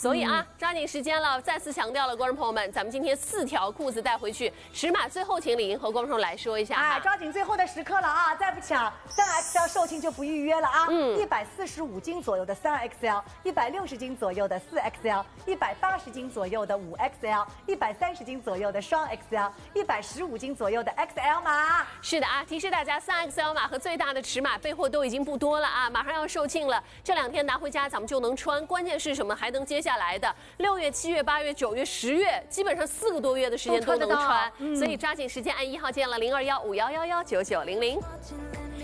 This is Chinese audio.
所以啊，抓紧时间了，再次强调了，观众朋友们，咱们今天4条裤子带回去，尺码最后请李莹和观众来说一下。 哎，抓紧最后的时刻了啊！再不抢，3XL 售罄就不预约了啊！145斤左右的3XL，160斤左右的4XL，180斤左右的5XL，130斤左右的双 XL，115斤左右的 XL 码。 是的啊，提示大家，3XL 码和最大的尺码备货都已经不多了啊，马上要售罄了。这2天拿回家咱们就能穿，关键是什么？还能接下来的6月、7月、8月、9月、10月，基本上4个多月的时间都能穿。所以抓紧时间按1号键了，0215111990。